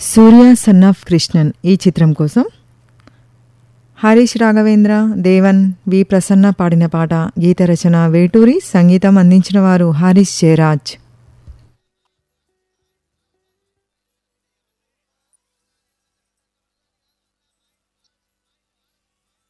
Surya son of Krishnan ఈ చిత్రం కోసం హరీష్ రాఘవేంద్ర, దేవన్, వి ప్రసన్న పాడిన పాట. గీత రచన వేటూరి, సంగీతం అందించిన వారు హరీష్ జయరాజ్.